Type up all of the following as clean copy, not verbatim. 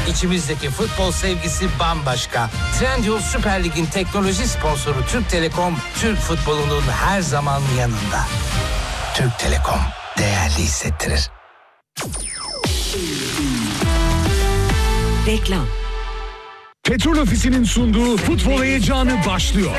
İçimizdeki futbol sevgisi bambaşka. Trendyol Süper Lig'in teknoloji sponsoru Türk Telekom, Türk futbolunun her zaman yanında. Türk Telekom değerli hissettirir. Reklam. Petrol Ofisi'nin sunduğu futbol heyecanı başlıyor.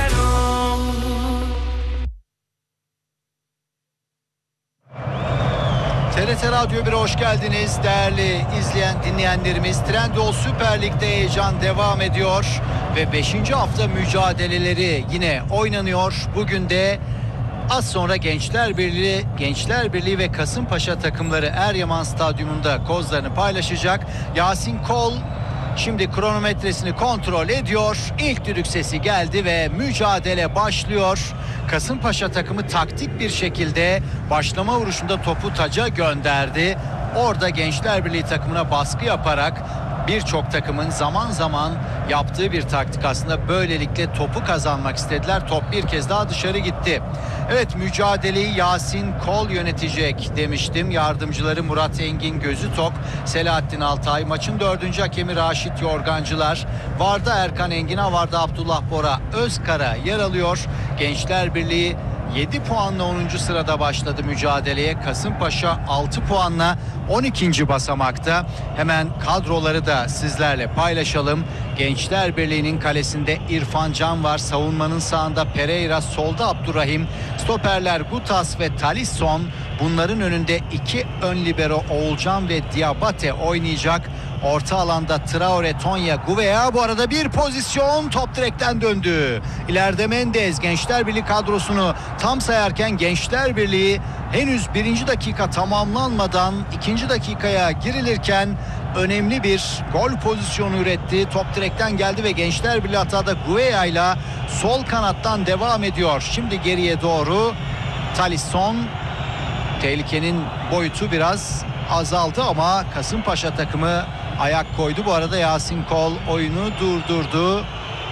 TRT Radyo 1'e hoş geldiniz değerli dinleyenlerimiz. Trendyol Süper Lig'de heyecan devam ediyor ve 5. hafta mücadeleleri yine oynanıyor. Bugün de az sonra Gençler Birliği ve Kasımpaşa takımları Eryaman Stadyumunda kozlarını paylaşacak. Yasin Kol şimdi kronometresini kontrol ediyor. İlk düdük sesi geldi ve mücadele başlıyor. Kasımpaşa takımı taktik bir şekilde başlama vuruşunda topu taca gönderdi. Orada Gençler Birliği takımına baskı yaparak birçok takımın zaman zaman yaptığı bir taktik aslında. Böylelikle topu kazanmak istediler. Top bir kez daha dışarı gitti. Evet, mücadeleyi Yasin Kol yönetecek demiştim. Yardımcıları Murat Engin Gözütok, Selahattin Altay, maçın 4. hakemi Raşit Yorgancılar. VAR'da Erkan Engin, VAR'da Abdullah Bora Özkara yer alıyor. Gençler Birliği 7 puanla 10. sırada başladı mücadeleye. Kasımpaşa 6 puanla 12. basamakta. Hemen kadroları da sizlerle paylaşalım. Gençler Birliği'nin kalesinde İrfan Can var. Savunmanın sağında Pereira, solda Abdurrahim. Stoperler Gutas ve Talisson. Bunların önünde 2 ön libero Oğulcan ve Diabate oynayacak. Orta alanda Traore, Tonya, Gouveia. Bu arada bir pozisyon, top direkten döndü. İleride Mendez Gençler Birliği kadrosunu tam sayarken Gençler Birliği henüz 1. dakika tamamlanmadan 2. dakikaya girilirken önemli bir gol pozisyonu üretti. Top direkten geldi ve Gençler Birliği hatada Gouveia ile sol kanattan devam ediyor. Şimdi geriye doğru Talisson. Tehlikenin boyutu biraz azaldı ama Kasımpaşa takımı ayak koydu. Bu arada Yasin Kol oyunu durdurdu.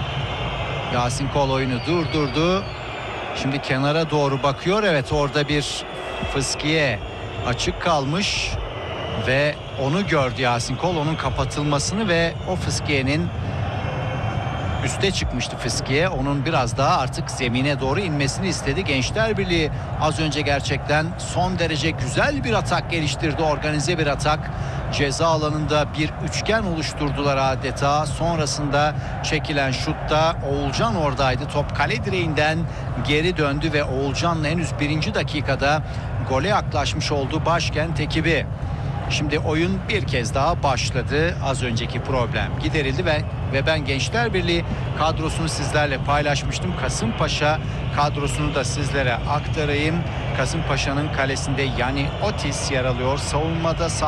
Şimdi kenara doğru bakıyor. Evet, orada bir fıskiye açık kalmış ve onu gördü Yasin Kol. Onun kapatılmasını ve o fıskiyenin üste çıkmıştı fıskiye. Onun biraz daha artık zemine doğru inmesini istedi. Gençler Birliği az önce gerçekten son derece güzel bir atak geliştirdi. Organize bir atak. Ceza alanında bir üçgen oluşturdular adeta. Sonrasında çekilen şutta Oğulcan oradaydı. Top kale direğinden geri döndü ve Oğulcan'la henüz 1. dakikada gole yaklaşmış oldu Başkent ekibi. Şimdi oyun bir kez daha başladı. Az önceki problem giderildi ve ben Gençler Birliği kadrosunu sizlerle paylaşmıştım. Kasımpaşa kadrosunu da sizlere aktarayım. Kasımpaşa'nın kalesinde Yani Otis yer alıyor. Savunmada